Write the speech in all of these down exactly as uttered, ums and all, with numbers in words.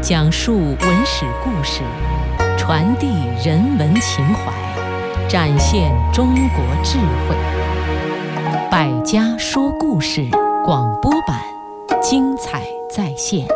讲述文史故事，传递人文情怀，展现中国智慧。百家说故事广播版，精彩再现。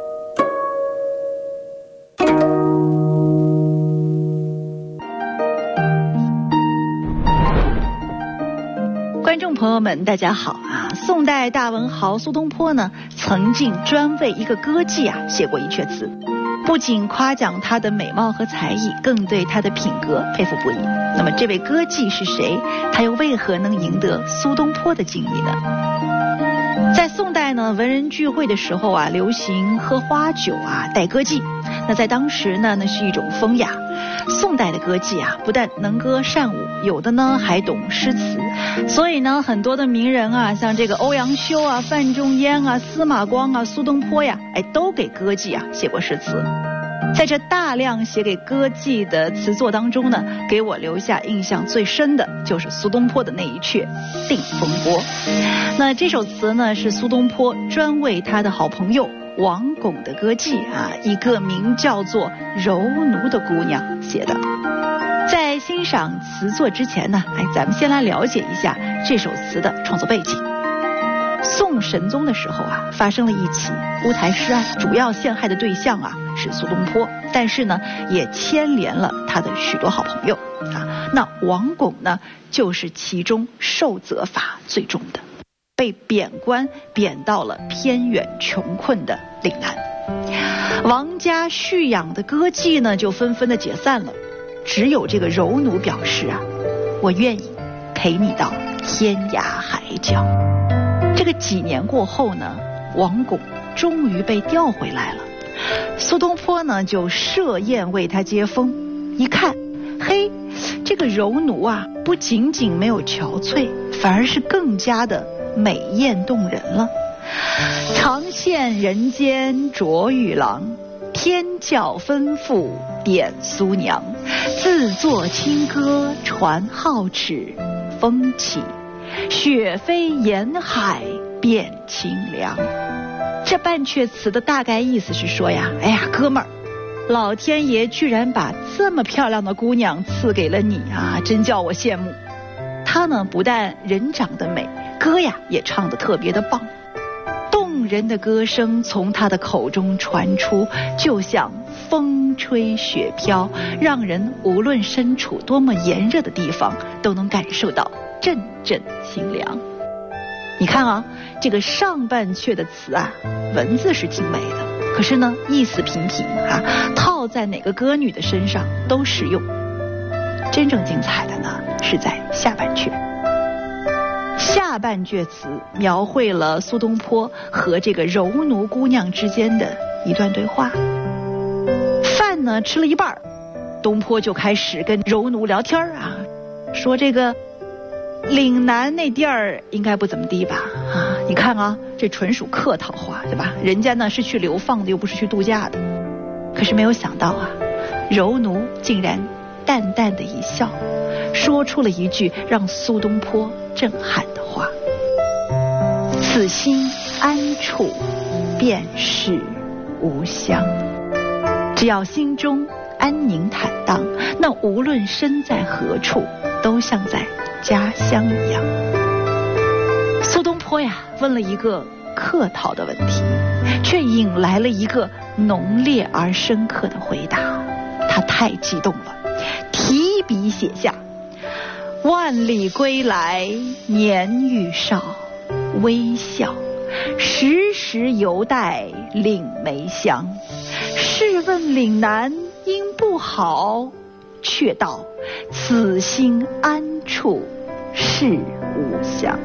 观众朋友们大家好啊！宋代大文豪苏东坡呢，曾经专为一个歌妓啊写过一阙词，不仅夸奖她的美貌和才艺，更对她的品格佩服不已。那么这位歌妓是谁？她又为何能赢得苏东坡的敬意呢？在宋代呢，文人聚会的时候啊，流行喝花酒啊，带歌妓。那在当时呢，那是一种风雅。宋代的歌妓啊，不但能歌善舞，有的呢还懂诗词，所以呢，很多的名人啊，像这个欧阳修啊、范仲淹啊、司马光啊、苏东坡呀，哎，都给歌妓啊写过诗词。在这大量写给歌妓的词作当中呢，给我留下印象最深的就是苏东坡的那一阙《定风波》。那这首词呢，是苏东坡专为他的好朋友王巩的歌妓啊，一个名叫做柔奴的姑娘写的。在欣赏词作之前呢，哎，咱们先来了解一下这首词的创作背景。宋神宗的时候啊，发生了一起乌台诗案，主要陷害的对象啊是苏东坡，但是呢，也牵连了他的许多好朋友啊。那王巩呢，就是其中受责罚最重的，被贬官贬到了偏远穷困的岭南。王家蓄养的歌妓呢，就纷纷的解散了，只有这个柔奴表示啊，我愿意陪你到天涯海角。这个几年过后呢，王巩终于被调回来了。苏东坡呢，就设宴为他接风。一看，嘿，这个柔奴啊，不仅仅没有憔悴，反而是更加的美艳动人了。长羡人间卓玉郎，天教吩咐点苏娘。自作清歌传皓齿，风起雪飞沿海变清凉。这半阙词的大概意思是说呀，哎呀，哥们儿，老天爷居然把这么漂亮的姑娘赐给了你啊，真叫我羡慕。她呢，不但人长得美，歌呀也唱得特别的棒，动人的歌声从她的口中传出，就像风吹雪飘，让人无论身处多么炎热的地方，都能感受到阵阵清凉。你看啊，这个上半阙的词啊，文字是精美的，可是呢，意思平平啊，套在哪个歌女的身上都适用。真正精彩的呢，是在下半阙。下半阙词描绘了苏东坡和这个柔奴姑娘之间的一段对话。饭呢吃了一半，东坡就开始跟柔奴聊天啊，说这个岭南那地儿应该不怎么地吧？啊，你看啊，这纯属客套话，对吧？人家呢是去流放的，又不是去度假的。可是没有想到啊，柔奴竟然淡淡的一笑，说出了一句让苏东坡震撼的话：此心安处，便是吾乡。只要心中安宁坦荡，那无论身在何处，都像在家乡一样。苏东坡呀，问了一个客套的问题，却引来了一个浓烈而深刻的回答。他太激动了，提笔写下：万里归来年愈少，微笑时时犹带岭梅香。试问岭南因不好，却道此心安处是吾乡。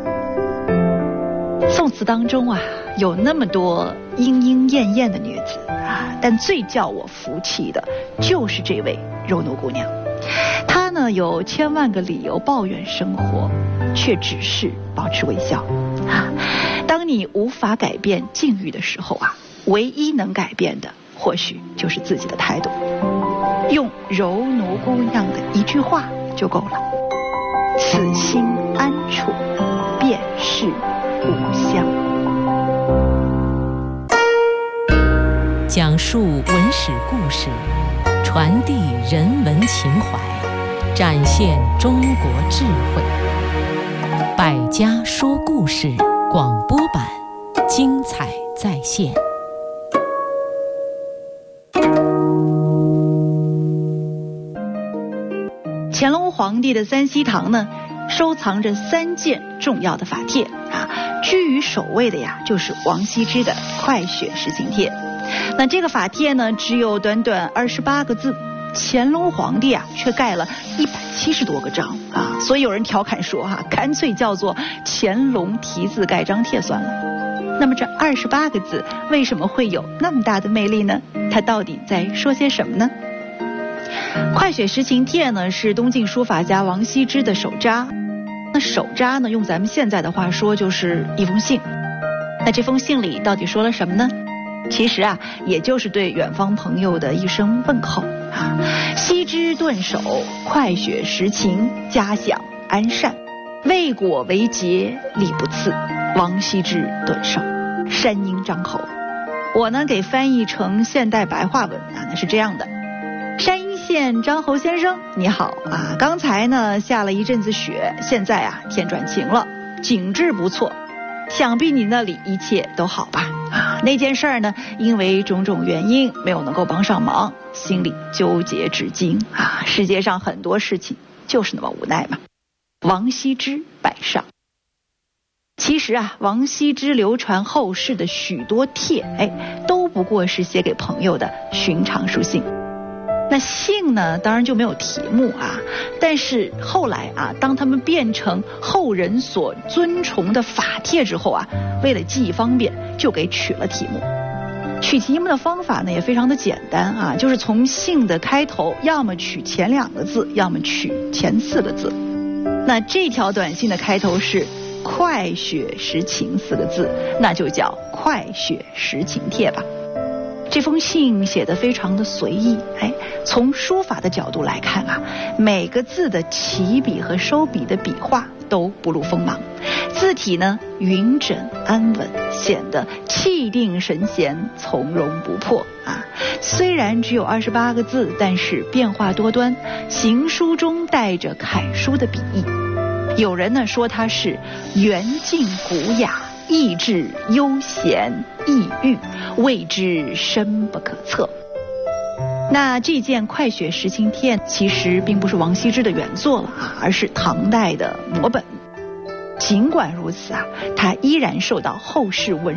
宋词当中啊，有那么多莺莺燕燕的女子啊，但最叫我服气的就是这位柔奴姑娘。她呢，有千万个理由抱怨生活，却只是保持微笑啊。当你无法改变境遇的时候啊，唯一能改变的或许就是自己的态度。用柔奴姑娘的一句话就够了：此心安处，便是吾乡。 讲述文史故事，传递人文情怀，展现中国智慧。百家说故事广播版，精彩再现。 乾隆皇帝的三希堂呢，收藏着三件重要的法帖啊，居于首位的呀，就是王羲之的《快雪时晴帖》。那这个法帖呢，只有短短二十八个字，乾隆皇帝啊，却盖了一百七十多个章啊，所以有人调侃说哈、啊，干脆叫做乾隆题字盖章帖算了。那么这二十八个字为什么会有那么大的魅力呢？它到底在说些什么呢？《快雪时晴帖》呢，是东晋书法家王羲之的手札。那手札呢，用咱们现在的话说，就是一封信。那这封信里到底说了什么呢？其实啊，也就是对远方朋友的一声问候啊。羲之顿首，快雪时晴，嘉享安善。未果为节，礼不次。王羲之顿首，山阴张侯。我呢给翻译成现代白话文啊，那是这样的。山阴县张侯先生你好啊，刚才呢下了一阵子雪，现在啊天转晴了，景致不错，想必你那里一切都好吧？啊，那件事儿呢，因为种种原因没有能够帮上忙，心里纠结至今啊。世界上很多事情就是那么无奈嘛。王羲之拜上。其实啊，王羲之流传后世的许多帖，哎，都不过是写给朋友的寻常书信。那信呢，当然就没有题目啊。但是后来啊，当他们变成后人所尊崇的法帖之后啊，为了记忆方便，就给取了题目。取题目的方法呢，也非常的简单啊，就是从信的开头，要么取前两个字，要么取前四个字。那这条短信的开头是快雪时晴四个字，那就叫快雪时晴帖吧。这封信写得非常的随意，哎，从书法的角度来看啊，每个字的起笔和收笔的笔画都不露锋芒，字体呢匀整安稳，显得气定神闲，从容不迫啊。虽然只有二十八个字，但是变化多端，行书中带着楷书的笔意。有人呢说它是圆静古雅，意志悠闲抑郁，谓之深不可测。那这件《快雪时晴帖》其实并不是王羲之的原作了啊，而是唐代的摹本。尽管如此啊，它依然受到后世文